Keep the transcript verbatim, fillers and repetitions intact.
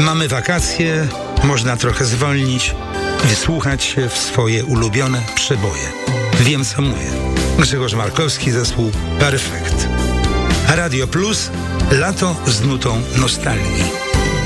Mamy wakacje, można trochę zwolnić, wysłuchać się w swoje ulubione przeboje. Wiem, co mówię. Grzegorz Markowski, zespół Perfekt. Radio Plus, lato z nutą nostalgii.